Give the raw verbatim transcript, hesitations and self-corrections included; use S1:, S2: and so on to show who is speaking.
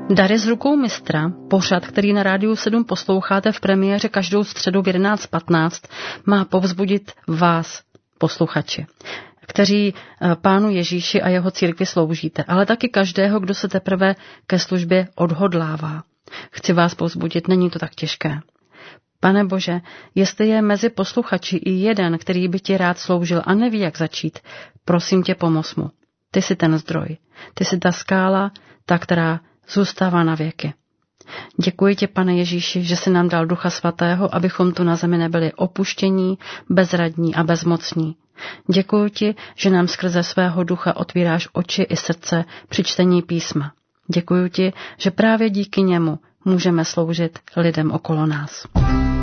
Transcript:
S1: Dary z rukou mistra, pořad, který na Rádiu sedm posloucháte v premiéře každou středu v jedenáct patnáct, má povzbudit vás, posluchači, kteří Pánu Ježíši a jeho církvi sloužíte, ale taky každého, kdo se teprve ke službě odhodlává. Chci vás povzbudit, není to tak těžké. Pane Bože, jestli je mezi posluchači i jeden, který by ti rád sloužil a neví, jak začít, prosím tě, pomoz mu. Ty jsi ten zdroj, ty jsi ta skála, ta, která zůstává na věky. Děkuji ti, Pane Ježíši, že jsi nám dal Ducha Svatého, abychom tu na zemi nebyli opuštění, bezradní a bezmocní. Děkuji ti, že nám skrze svého ducha otvíráš oči i srdce při čtení písma. Děkuji ti, že právě díky němu můžeme sloužit lidem okolo nás.